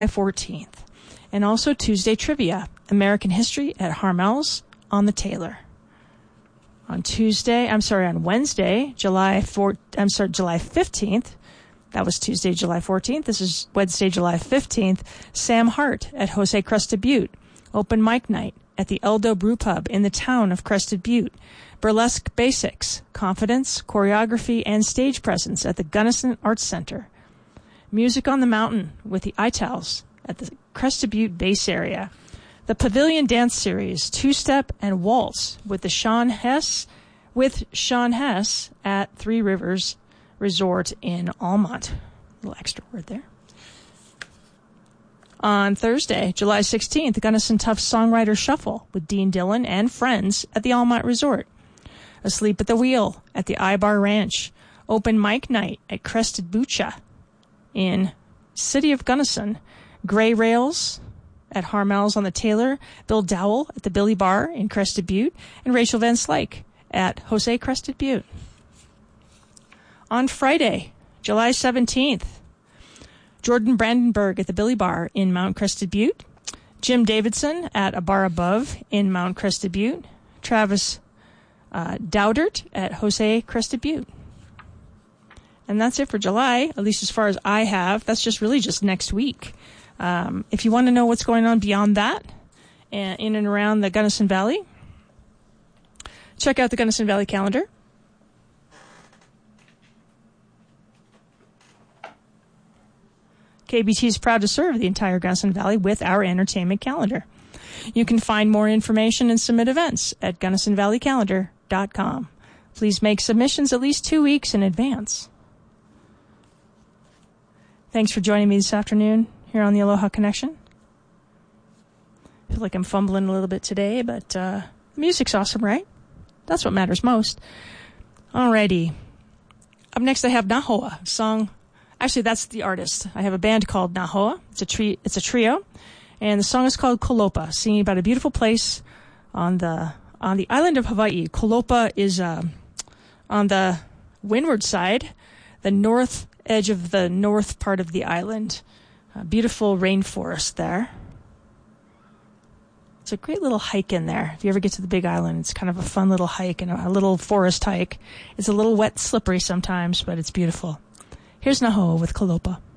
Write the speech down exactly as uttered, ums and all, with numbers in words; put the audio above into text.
fourteenth. And also Tuesday Trivia, American History at Harmel's on the Taylor. On Tuesday, I'm sorry, on Wednesday, July fourth, I'm sorry, July fifteenth. That was Tuesday, July fourteenth. This is Wednesday, July fifteenth. Sam Hart at Jose Crested Butte. Open mic night at the Eldo Brew Pub in the town of Crested Butte. Burlesque Basics, Confidence, Choreography, and Stage Presence at the Gunnison Arts Center. Music on the Mountain with the Itals at the Crested Butte base area. The Pavilion Dance Series, Two-Step and Waltz with the Sean Hess, with Sean Hess at Three Rivers Resort in Almont. A little extra word there. On Thursday, July sixteenth, the Gunnison Tough Songwriter Shuffle with Dean Dillon and friends at the Almont Resort. Asleep at the Wheel at the I-Bar Ranch. Open mic night at Crested Bucha in City of Gunnison. Gray Rails at Harmel's on the Taylor. Bill Dowell at the Billy Bar in Crested Butte. And Rachel Van Slyke at Jose Crested Butte. On Friday, July seventeenth, Jordan Brandenburg at the Billy Bar in Mount Crested Butte. Jim Davidson at A Bar Above in Mount Crested Butte. Travis uh, Dowdert at Jose Crested Butte. And that's it for July, at least as far as I have. That's just really just next week. Um, if you want to know what's going on beyond that, and in and around the Gunnison Valley, check out the Gunnison Valley calendar. K B T is proud to serve the entire Gunnison Valley with our entertainment calendar. You can find more information and submit events at gunnison valley calendar dot com. Please make submissions at least two weeks in advance. Thanks for joining me this afternoon here on the Aloha Connection. I feel like I'm fumbling a little bit today, but uh, the music's awesome, right? That's what matters most. Alrighty. Up next I have Nahoa, song. Actually, that's the artist. I have a band called Nahoa. It's a tri- It's a trio, and the song is called Kolopa, singing about a beautiful place on the on the island of Hawaii. Kolopa is uh, on the windward side, the north edge of the north part of the island. A beautiful rainforest there. It's a great little hike in there. If you ever get to the Big Island, it's kind of a fun little hike and a little forest hike. It's a little wet, slippery sometimes, but it's beautiful. Here's Nahoa with Kolopa.